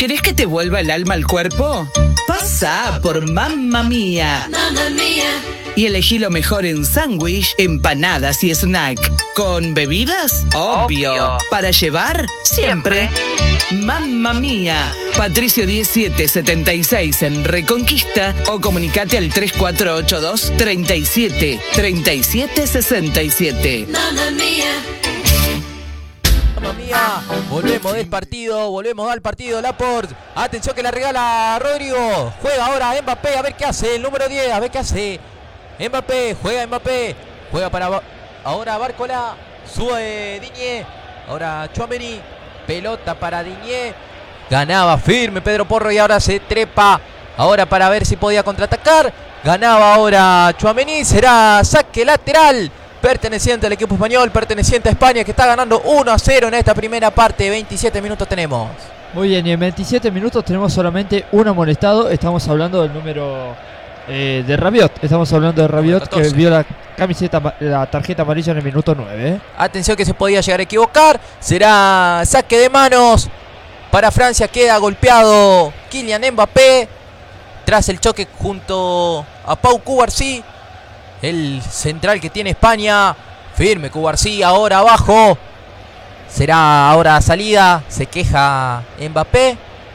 ¿Querés que te vuelva el alma al cuerpo? Pasa por Mamma Mía. Mamma Mía. Y elegí lo mejor en sándwich, empanadas y snack. ¿Con bebidas? Obvio. ¿Para llevar? Siempre. Mamma Mía. Patricio 1776 en Reconquista o comunicate al 3482 37 37 67. Mamma Mía. Mamma Mía, volvemos del partido, volvemos al partido, Laporte, atención que la regala Rodrigo, juega ahora Mbappé, a ver qué hace, el número 10, a ver qué hace, Mbappé, juega para ahora Bárcola, sube Digne, ahora Tchouaméni, pelota para Digne, ganaba firme Pedro Porro y ahora se trepa, ahora para ver si podía contraatacar, ganaba ahora Tchouaméni, será saque lateral, perteneciente al equipo español, perteneciente a España, que está ganando 1-0 en esta primera parte. 27 minutos tenemos. Muy bien, y en 27 minutos tenemos solamente un amonestado. Estamos hablando del número de Rabiot. Estamos hablando de Rabiot, que vio la tarjeta amarilla en el minuto 9. Atención que se podía llegar a equivocar. Será saque de manos para Francia. Queda golpeado Kylian Mbappé tras el choque junto a Pau Cubarsí, el central que tiene España. Firme Cubarsí, ahora abajo. Será ahora salida. Se queja Mbappé.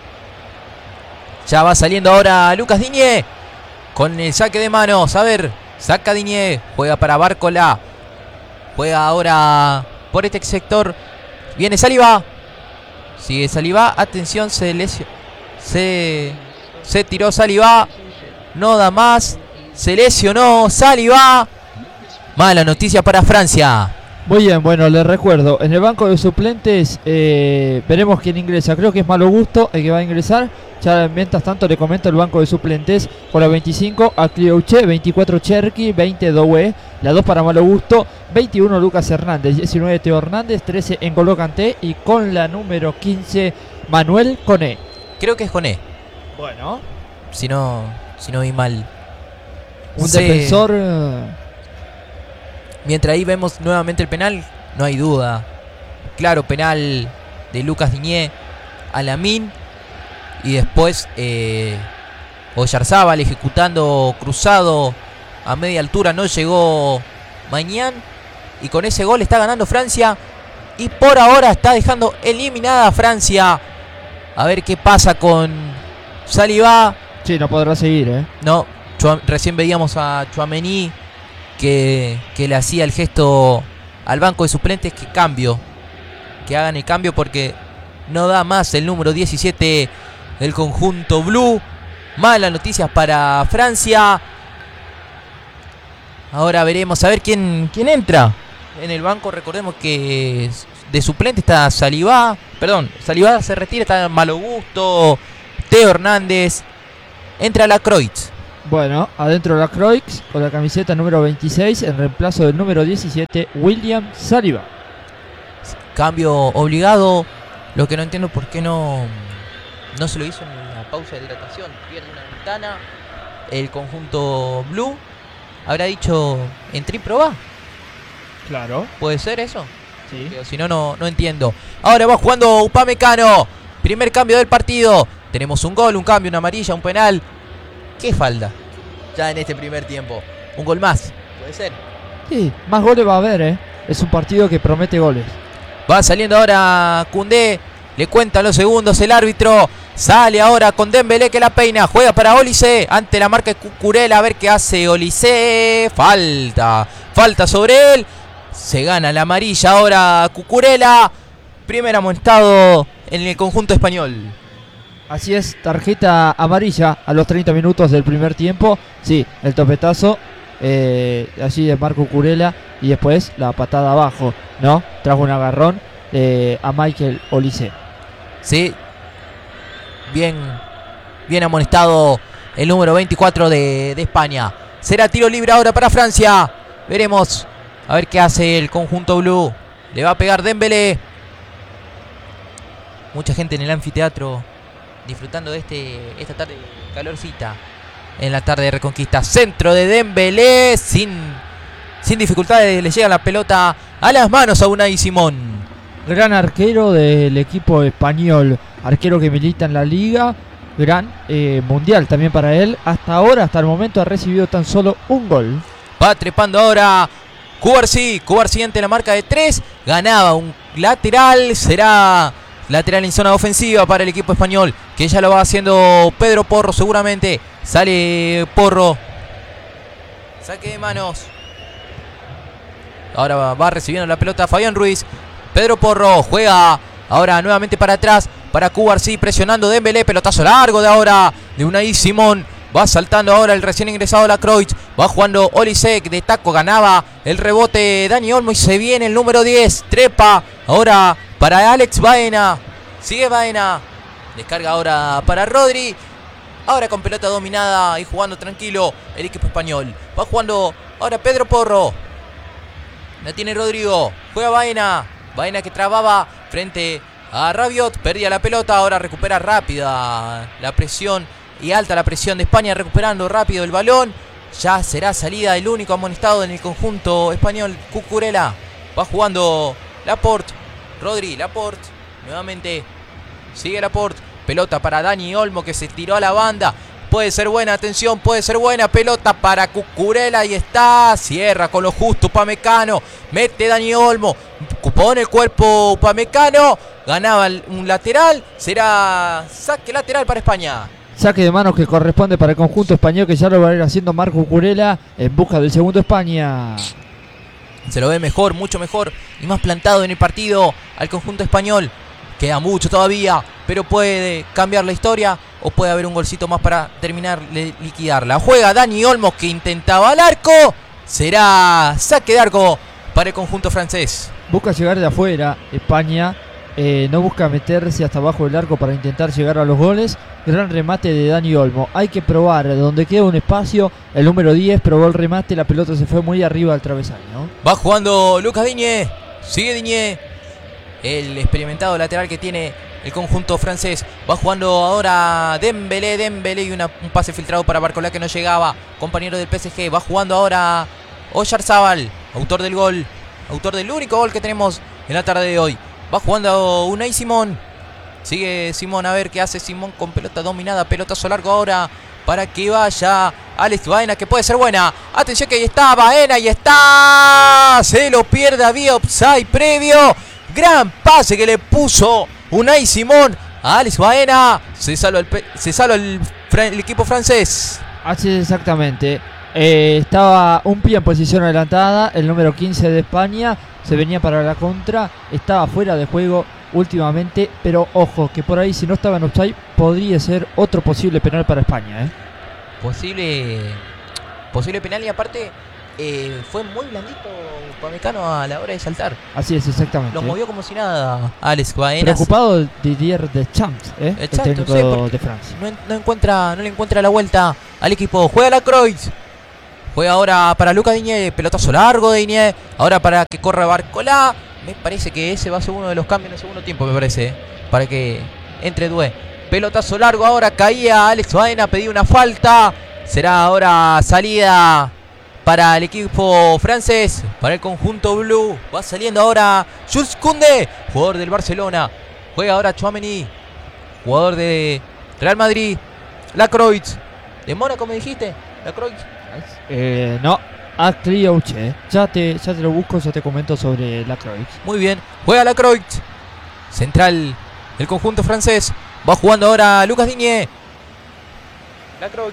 Ya va saliendo ahora Lucas Digne con el saque de manos. A ver, saca Digne. Juega para Bárcola. Juega ahora por este sector. Viene Saliba. Sigue Saliba. Atención, se tiró Saliba. No da más. Se lesionó Saliba. Mala noticia para Francia. Muy bien, bueno, les recuerdo, en el banco de suplentes veremos quién ingresa. Creo que es Malo Gusto el que va a ingresar. Ya mientras tanto le comento el banco de suplentes. Con la 25 a Cliouche, 24 Cherki, 20 Doué, la 2 para Malo Gusto, 21 Lucas Hernández, 19 Teo Hernández, 13 N'Golo Kanté y con la número 15 Manuel Koné. Creo que es Koné. Bueno, Si no vi mal. un defensor. Mientras ahí vemos nuevamente el penal, no hay duda. Claro, penal de Lucas Digne a Lamine. Y después Oyarzábal ejecutando cruzado a media altura. No llegó Maignan. Y con ese gol está ganando Francia. Y por ahora está dejando eliminada a Francia. A ver qué pasa con Saliba. Sí, no podrá seguir, No, recién veíamos a Tchouaméni que le hacía el gesto al banco de suplentes que hagan el cambio porque no da más el número 17 del conjunto blue. Malas noticias para Francia. Ahora veremos a ver quién entra en el banco. Recordemos que de suplente está Saliba. Saliba se retira, está Malo Gusto, Teo Hernández. Entra la Croix. Bueno, adentro la Croix con la camiseta número 26 en reemplazo del número 17, William Saliba. Cambio obligado. Lo que no entiendo por qué no se lo hizo en la pausa de hidratación. Pierde una ventana. El conjunto blue habrá dicho entré y probá. Claro. ¿Puede ser eso? Sí. Pero si no, no entiendo. Ahora va jugando Upamecano. Primer cambio del partido. Tenemos un gol, un cambio, una amarilla, un penal. ¿Qué falta? Ya en este primer tiempo. Un gol más. ¿Puede ser? Sí, más goles va a haber, Es un partido que promete goles. Va saliendo ahora Koundé. Le cuentan los segundos el árbitro. Sale ahora con Dembélé que la peina. Juega para Olise. Ante la marca de Cucurella. A ver qué hace Olise. Falta sobre él. Se gana la amarilla ahora Cucurella. Primer amonestado en el conjunto español. Así es, tarjeta amarilla a los 30 minutos del primer tiempo. Sí, el topetazo allí de Marco Cucurella y después la patada abajo, ¿no? Trajo un agarrón a Michael Olise. Sí, bien amonestado el número 24 de España. Será tiro libre ahora para Francia. Veremos a ver qué hace el conjunto blue. Le va a pegar Dembélé. Mucha gente en el anfiteatro disfrutando de esta tarde calorcita en la tarde de Reconquista. Centro de Dembélé sin dificultades, le llega la pelota a las manos a Unai Simón. Gran arquero del equipo español, arquero que milita en la liga, gran mundial también para él. Hasta ahora, hasta el momento, ha recibido tan solo un gol. Va trepando ahora Cubarsí ante la marca de 3. Ganaba un lateral. Será lateral en zona ofensiva para el equipo español, que ya lo va haciendo Pedro Porro seguramente. Sale Porro. Saque de manos. Ahora va recibiendo la pelota Fabián Ruiz. Pedro Porro juega ahora nuevamente para atrás. Para Cubarsí presionando Dembélé. Pelotazo largo de ahora de Unai Simón. Va saltando ahora el recién ingresado Lacroix. Va jugando Olisek de taco. Ganaba el rebote Dani Olmo. Y se viene el número 10. Trepa ahora para Alex Baena. Sigue Baena. Descarga ahora para Rodri. Ahora con pelota dominada y jugando tranquilo el equipo español. Va jugando ahora Pedro Porro. La tiene Rodrigo. Juega Baena. Baena que trababa frente a Rabiot. Perdía la pelota. Ahora recupera rápida la presión. Y alta la presión de España, recuperando rápido el balón. Ya será salida el único amonestado en el conjunto español, Cucurella. Va jugando Laporte. Rodri, Laporte. Nuevamente sigue Laporte. Pelota para Dani Olmo, que se tiró a la banda. Puede ser buena, atención, puede ser buena. Pelota para Cucurella, ahí está. Cierra con lo justo Upamecano. Mete Dani Olmo. Pone el cuerpo Upamecano. Ganaba un lateral. Será saque lateral para España. Saque de manos que corresponde para el conjunto español, que ya lo va a ir haciendo Marco Cucurella en busca del segundo España. Se lo ve mejor, mucho mejor y más plantado en el partido al conjunto español. Queda mucho todavía, pero puede cambiar la historia o puede haber un golcito más para terminar de liquidarla. Juega Dani Olmo, que intentaba al arco. Será saque de arco para el conjunto francés. Busca llegar de afuera España. No busca meterse hasta abajo del arco para intentar llegar a los goles. Gran remate de Dani Olmo. Hay que probar donde queda un espacio. El número 10 probó el remate. La pelota se fue muy arriba al travesaño. Va jugando Lucas Digne. Sigue Digne. El experimentado lateral que tiene el conjunto francés. Va jugando ahora Dembélé y un pase filtrado para Barcola que no llegaba. Compañero del PSG. Va jugando ahora Oyarzabal, autor del gol. Autor del único gol que tenemos en la tarde de hoy. Va jugando Unai Simón. Sigue Simón, a ver qué hace Simón con pelota dominada. Pelotazo largo ahora para que vaya Alex Baena, que puede ser buena. Atención que ahí está Baena, y está. Se lo pierde, había offside previo. Gran pase que le puso Unai Simón a Alex Baena. Se salva el equipo francés. Así es, exactamente. Estaba un pie en posición adelantada. El número 15 de España. Se venía para la contra, estaba fuera de juego últimamente, pero ojo, que por ahí si no estaba en offside podría ser otro posible penal para España. Posible penal, y aparte fue muy blandito Upamecano a la hora de saltar. Así es, exactamente. Lo movió como si nada Alex Baena. Preocupado Didier Deschamps, el técnico de Francia. No le encuentra la vuelta al equipo. Juega Lacroix. Juega ahora para Lucas Digne, pelotazo largo de Digne. Ahora para que corra Barcola. Me parece que ese va a ser uno de los cambios en el segundo tiempo, me parece. Para que entre Doué. Pelotazo largo ahora, caía Alex Baena, pedía una falta. Será ahora salida para el equipo francés, para el conjunto blue. Va saliendo ahora Jules Koundé, jugador del Barcelona. Juega ahora Tchouaméni, jugador de Real Madrid. Lacroix, de Mónaco me dijiste. Lacroix. No, Acliouche. Ya te lo busco, ya te comento sobre Lacroix. Muy bien, juega Lacroix. Central del conjunto francés. Va jugando ahora Lucas Digne. Lacroix.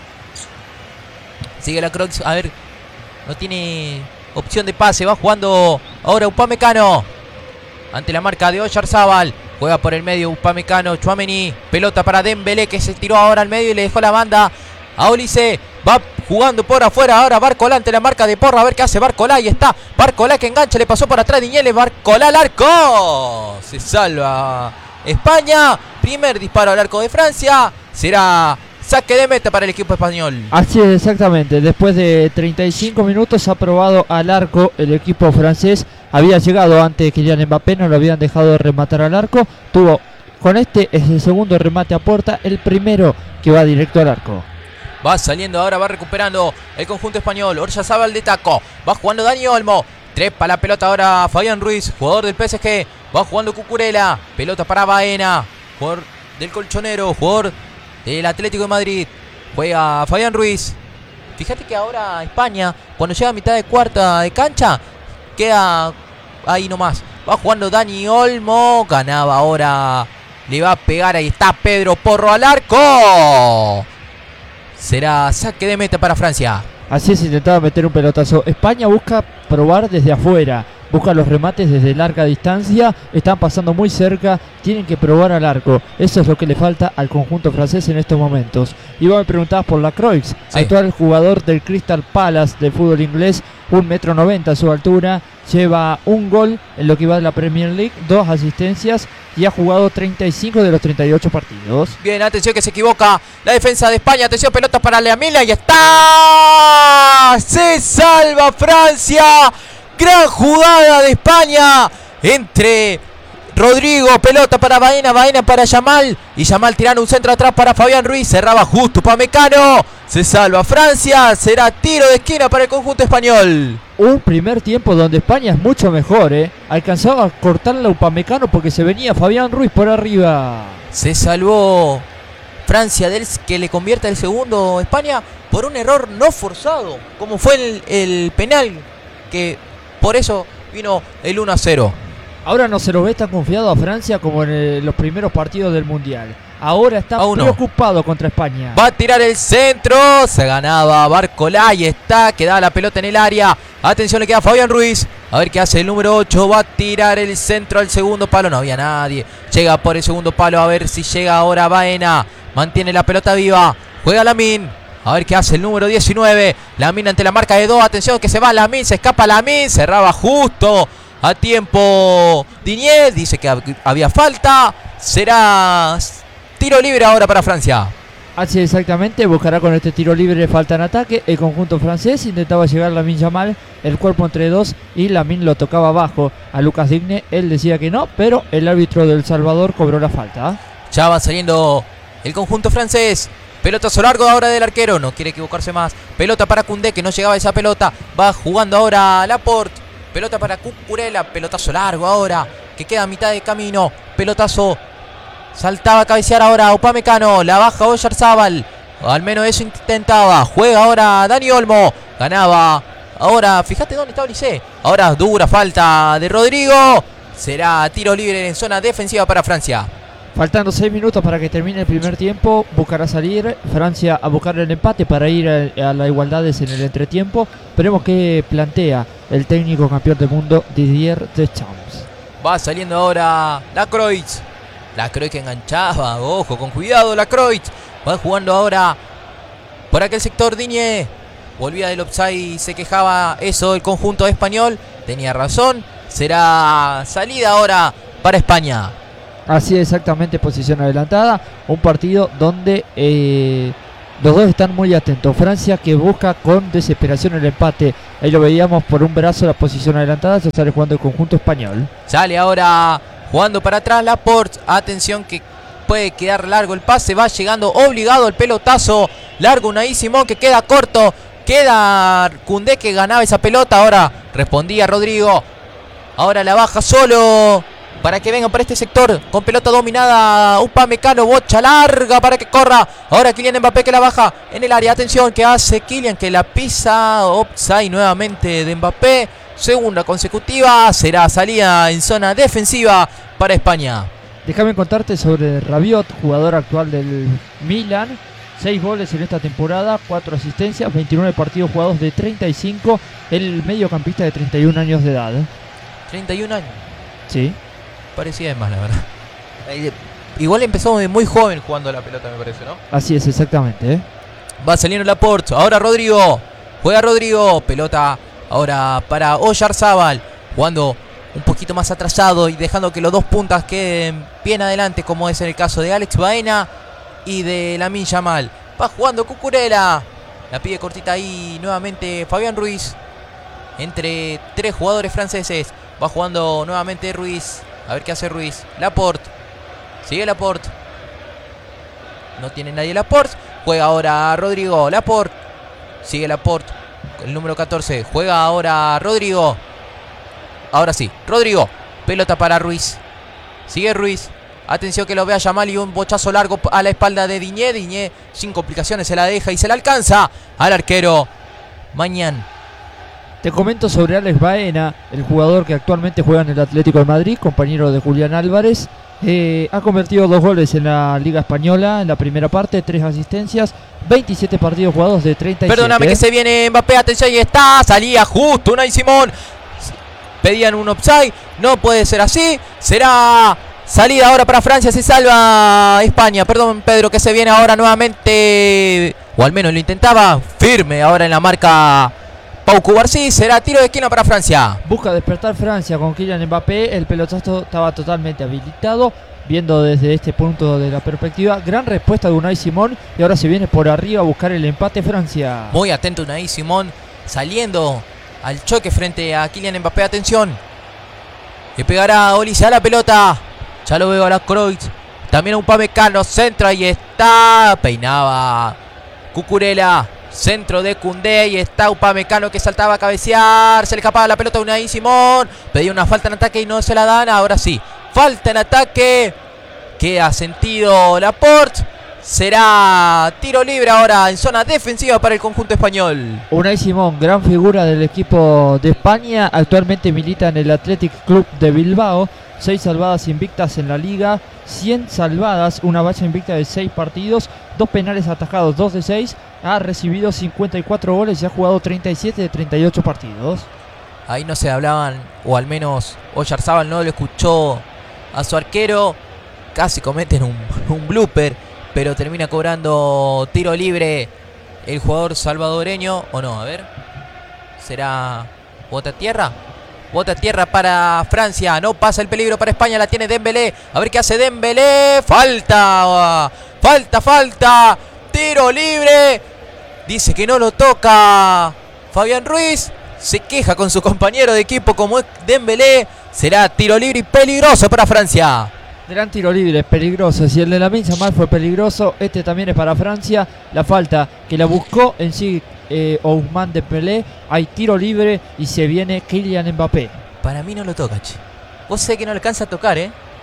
Sigue Lacroix, a ver. No tiene opción de pase. Va jugando ahora Upamecano. Ante la marca de Oyarzabal. Juega por el medio Upamecano. Tchouaméni. Pelota para Dembélé, que se tiró ahora al medio y le dejó la banda a Olise. Va jugando por afuera ahora Barcola ante la marca de Porro. A ver qué hace Barcola. Ahí está Barcola, que engancha. Le pasó por atrás Diñele. Barcola al arco. Se salva España. Primer disparo al arco de Francia. Será saque de meta para el equipo español. Así es, exactamente. Después de 35 minutos ha probado al arco el equipo francés. Había llegado antes de Kylian Mbappé. No lo habían dejado rematar al arco. Con este es el segundo remate a puerta. El primero que va directo al arco. Va saliendo ahora, va recuperando el conjunto español. Oyarzabal de taco. Va jugando Dani Olmo. Trepa la pelota ahora Fabián Ruiz, jugador del PSG. Va jugando Cucurella. Pelota para Baena, jugador del Colchonero, jugador del Atlético de Madrid. Juega Fabián Ruiz. Fíjate que ahora España, cuando llega a mitad de cuarta de cancha, queda ahí nomás. Va jugando Dani Olmo. Ganaba ahora. Le va a pegar. Ahí está Pedro Porro al arco. Será saque de meta para Francia. Así es, intentaba meter un pelotazo. España busca probar desde afuera. Busca los remates desde larga distancia. Están pasando muy cerca. Tienen que probar al arco. Eso es lo que le falta al conjunto francés en estos momentos. Y vos me preguntabas por Lacroix, actual jugador del Crystal Palace del fútbol inglés. 1,90 m a su altura. Lleva un gol en lo que va de la Premier League. 2 asistencias. Y ha jugado 35 de los 38 partidos. Bien, atención que se equivoca la defensa de España. Atención, pelota para Leamila. Y está. Se salva Francia. Gran jugada de España entre Rodrigo, pelota para Baena, Baena para Yamal y Yamal tirando un centro atrás para Fabián Ruiz, cerraba justo Upamecano, se salva Francia, será tiro de esquina para el conjunto español. Un primer tiempo donde España es mucho mejor, alcanzaba a cortarle a Upamecano porque se venía Fabián Ruiz por arriba. Se salvó Francia del que le convierte el segundo España por un error no forzado, como fue el penal, que por eso vino el 1-0. Ahora no se lo ve tan confiado a Francia como en los primeros partidos del Mundial. Ahora está preocupado contra España. Va a tirar el centro. Se ganaba Barcola. Ahí está. Queda la pelota en el área. Atención, le queda Fabián Ruiz. A ver qué hace el número 8. Va a tirar el centro al segundo palo. No había nadie. Llega por el segundo palo. A ver si llega ahora Baena. Mantiene la pelota viva. Juega Lamine. A ver qué hace el número 19. Lamine ante la marca de 2. Atención que se va Lamine. Se escapa Lamine. Cerraba justo a tiempo Digne. Dice que había falta. Será tiro libre ahora para Francia. Así exactamente. Buscará con este tiro libre falta en ataque. El conjunto francés intentaba llegar Lamine Yamal. El cuerpo entre dos. Y Lamine lo tocaba abajo a Lucas Digne. Él decía que no. Pero el árbitro del Salvador cobró la falta. Ya va saliendo el conjunto francés. Pelotazo largo ahora del arquero. No quiere equivocarse más. Pelota para Koundé, que no llegaba esa pelota. Va jugando ahora Laporte. Pelota para Cucurella. Pelotazo largo ahora, que queda a mitad de camino. Pelotazo. Saltaba a cabecear ahora Upamecano. La baja Oyarzabal. Al menos eso intentaba. Juega ahora Dani Olmo. Ganaba. Ahora, fíjate dónde está Olise. Ahora dura falta de Rodrigo. Será tiro libre en zona defensiva para Francia. Faltando 6 minutos para que termine el primer tiempo, buscará salir Francia a buscar el empate para ir a las igualdades en el entretiempo. Veremos qué plantea el técnico campeón del mundo Didier Deschamps. Va saliendo ahora Lacroix. Lacroix que enganchaba, ojo, con cuidado Lacroix. Va jugando ahora por aquel sector Digne. Volvía del offside, se quejaba eso el conjunto español. Tenía razón, será salida ahora para España. Así exactamente, posición adelantada. Un partido donde los dos están muy atentos. Francia que busca con desesperación el empate. Ahí lo veíamos por un brazo la posición adelantada. Se sale jugando el conjunto español. Sale ahora jugando para atrás Laporte. Atención que puede quedar largo el pase. Va llegando obligado el pelotazo. Largo Unai Simón que queda corto. Queda Koundé que ganaba esa pelota. Ahora respondía Rodrigo. Ahora la baja solo. Para que venga para este sector con pelota dominada Upamecano, bocha larga para que corra. Ahora Kylian Mbappé que la baja en el área. Atención que hace Kylian, que la pisa. Offside nuevamente de Mbappé. Segunda consecutiva. Será salida en zona defensiva para España. Déjame contarte sobre Rabiot, jugador actual del Milan. 6 goles en esta temporada, 4 asistencias, 29 partidos jugados de 35. El mediocampista de 31 años de edad. 31 años. Sí. Parecía de más, la verdad. Igual empezó de muy joven jugando la pelota, me parece, ¿no? Así es, exactamente. Va saliendo Laporte. Ahora Rodrigo. Juega Rodrigo. Pelota ahora para Oyarzabal. Jugando un poquito más atrasado y dejando que los dos puntas queden bien adelante, como es en el caso de Alex Baena y de Lamine Yamal. Va jugando Cucurella. La pide cortita ahí nuevamente Fabián Ruiz. Entre 3 jugadores franceses. Va jugando nuevamente Ruiz. A ver qué hace Ruiz. Laporte. Sigue Laporte. No tiene nadie Laporte. Juega ahora Rodrigo. Laporte. Sigue Laporte. El número 14. Juega ahora Rodrigo. Ahora sí, Rodrigo. Pelota para Ruiz. Sigue Ruiz. Atención que lo vea Yamal y un bochazo largo a la espalda de Diñé. Diñé sin complicaciones se la deja y se la alcanza al arquero Mañán. Te comento sobre Alex Baena, el jugador que actualmente juega en el Atlético de Madrid, compañero de Julián Álvarez. Ha convertido 2 goles en la Liga Española en la primera parte, 3 asistencias, 27 partidos jugados de 37. Perdóname que se viene Mbappé, atención, y está, salía justo Unai Simón. Pedían un offside, no puede ser así, será salida ahora para Francia, se salva España. Perdón, Pedro, que se viene ahora nuevamente, o al menos lo intentaba, firme ahora en la marca Pau Cubarsí. Será tiro de esquina para Francia. Busca despertar Francia con Kylian Mbappé. El pelotazo estaba totalmente habilitado. Viendo desde este punto de la perspectiva, gran respuesta de Unai Simón. Y ahora se viene por arriba a buscar el empate Francia. Muy atento Unai Simón, saliendo al choque frente a Kylian Mbappé. Atención, le pegará Olise a la pelota. Ya lo veo a la Kroos. También a Upamecano, centro, ahí está. Peinaba Cucurella. Centro de Koundé y está Upamecano que saltaba a cabecear. Se le escapaba la pelota a Unai Simón. Pedía una falta en ataque y no se la dan. Ahora sí, falta en ataque. Queda sentido Laporte. Será tiro libre ahora en zona defensiva para el conjunto español. Unai Simón, gran figura del equipo de España. Actualmente milita en el Athletic Club de Bilbao. 6 salvadas invictas en la liga, 100 salvadas, una bacha invicta de 6 partidos, 2 penales atajados, 2 de 6. Ha recibido 54 goles y ha jugado 37 de 38 partidos. Ahí no se hablaban, o al menos Oyarzábal no lo escuchó a su arquero. Casi cometen un blooper, pero termina cobrando tiro libre el jugador salvadoreño. ¿O no? A ver. ¿Será bota tierra? Bota tierra para Francia. No pasa el peligro para España. La tiene Dembélé. A ver qué hace Dembélé. Falta. Falta. Tiro libre. Dice que no lo toca Fabián Ruiz. Se queja con su compañero de equipo como es Dembélé. Será tiro libre y peligroso para Francia. Gran tiro libre, peligroso. Si el de Lamine Yamal fue peligroso, este también es para Francia. La falta que la buscó en sí Ousmane Dembélé. Hay tiro libre y se viene Kylian Mbappé. Para mí no lo toca, che. Vos sé que no le alcanza a tocar,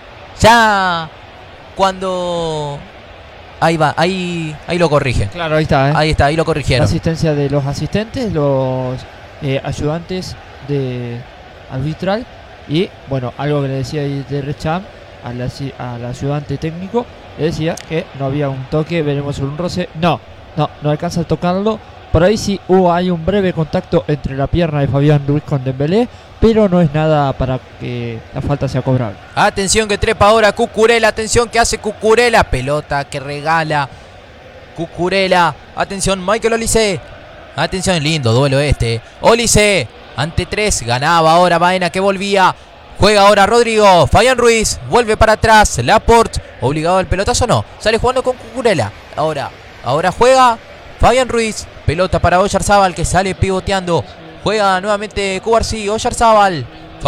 Ya cuando... Ahí va, ahí lo corrige. Claro, ahí está, Ahí está, ahí lo corrigieron. La asistencia de los asistentes, los ayudantes de arbitral. Y bueno, algo que le decía ahí de Recham al ayudante técnico, le decía que no había un toque, veremos un roce. No alcanza a tocarlo. Por ahí sí hay un breve contacto entre la pierna de Fabián Ruiz con Dembélé, pero no es nada para que la falta sea cobrable. Atención que trepa ahora Cucurella, atención que hace Cucurella, pelota que regala Cucurella, atención Michael Olise, atención, lindo duelo este, Olise, ante 3, ganaba ahora Baena que volvía, juega ahora Rodrigo, Fabián Ruiz, vuelve para atrás, Laporte, obligado al pelotazo, no, sale jugando con Cucurella, ahora juega Fabián Ruiz, pelota para Oyarzábal que sale pivoteando. Juega nuevamente Cubarsí, Oyarzábal.